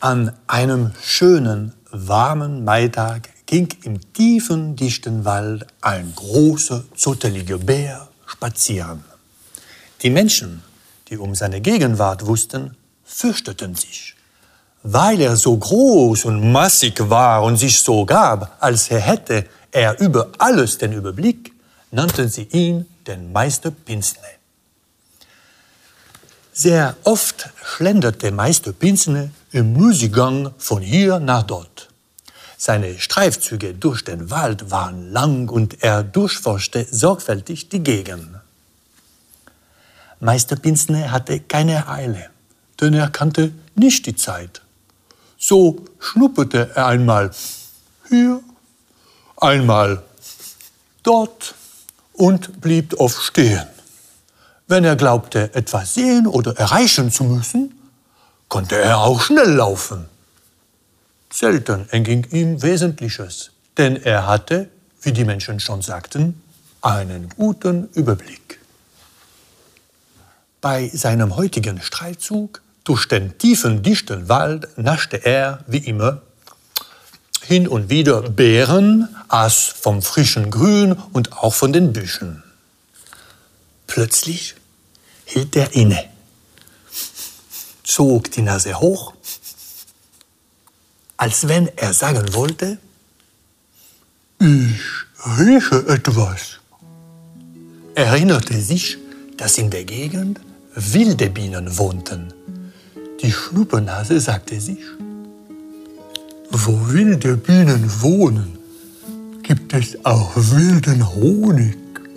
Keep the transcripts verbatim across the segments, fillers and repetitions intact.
An einem schönen, warmen Maitag ging im tiefen, dichten Wald ein großer, zotteliger Bär spazieren. Die Menschen, die um seine Gegenwart wussten, fürchteten sich. Weil er so groß und massig war und sich so gab, als hätte er über alles den Überblick, nannten sie ihn den Meister Pincenez. Sehr oft schlenderte Meister Pincenez im Müßiggang von hier nach dort. Seine Streifzüge durch den Wald waren lang und er durchforschte sorgfältig die Gegend. Meister Pincenez hatte keine Eile, denn er kannte nicht die Zeit. So schnupperte er einmal hier, einmal dort und blieb oft stehen. Wenn er glaubte, etwas sehen oder erreichen zu müssen, konnte er auch schnell laufen. Selten entging ihm Wesentliches, denn er hatte, wie die Menschen schon sagten, einen guten Überblick. Bei seinem heutigen Streifzug durch den tiefen, dichten Wald naschte er, wie immer, hin und wieder Beeren, aß vom frischen Grün und auch von den Büschen. Plötzlich hielt er inne, zog die Nase hoch, als wenn er sagen wollte, ich rieche etwas. Er erinnerte sich, dass in der Gegend wilde Bienen wohnten. Die Schnuppernase sagte sich, wo wilde Bienen wohnen, gibt es auch wilden Honig.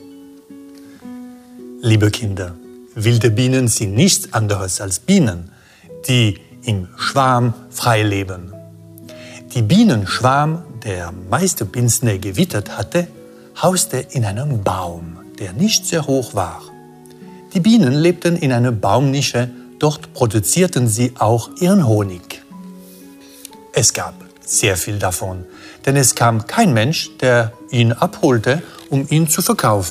Liebe Kinder, wilde Bienen sind nichts anderes als Bienen, die im Schwarm frei leben. Die Bienenschwarm, der Meister Pincenez gewittert hatte, hauste in einem Baum, der nicht sehr hoch war. Die Bienen lebten in einer Baumnische, dort produzierten sie auch ihren Honig. Es gab sehr viel davon, denn es kam kein Mensch, der ihn abholte, um ihn zu verkaufen.